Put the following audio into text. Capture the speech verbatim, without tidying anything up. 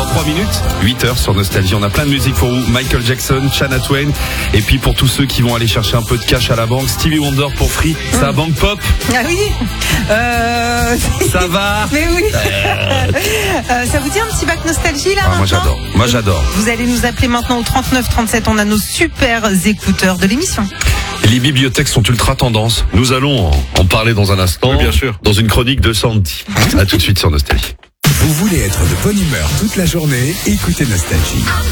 trois minutes, huit heures sur Nostalgie. On a plein de musique pour vous. Michael Jackson, Shania Twain. Et puis pour tous ceux qui vont aller chercher un peu de cash à la banque, Stevie Wonder pour Free. C'est la banque pop. Ah oui. Euh... Ça va. Mais oui. euh, ça vous dit un petit bac nostalgie là ah, maintenant? Moi j'adore. Moi j'adore. Vous allez nous appeler maintenant au trente-neuf trente-sept. On a nos super écouteurs de l'émission. Les bibliothèques sont ultra tendance. Nous allons en, en parler dans un instant. Oui, bien sûr. Dans une chronique de Sandy. À tout de suite sur Nostalgie. Vous voulez être de bonne humeur toute la journée? Écoutez Nostalgie.